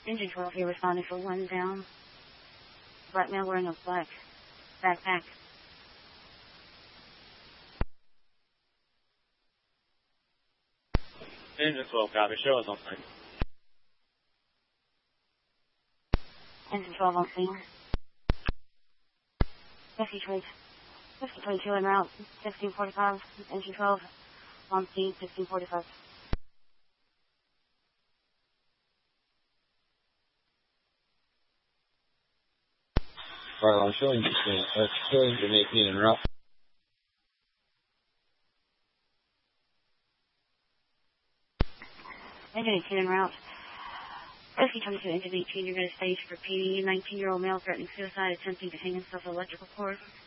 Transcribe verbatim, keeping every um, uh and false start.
Engine twelve here responding for one down. Black male wearing a black backpack. Engine twelve, copy. Show us on site. Engine twelve on scene. Whiskey Trace. Whiskey twenty-two en route. sixteen forty-five. Engine twelve on scene. sixteen forty-five. Alright, I'm showing you, uh, showing you eighteen en route. Engine eighteen en route. Whiskey twenty-two, Engine eighteen, you're going to stage for P D. nineteen-year-old male threatening suicide, attempting to hang himself with electrical cord.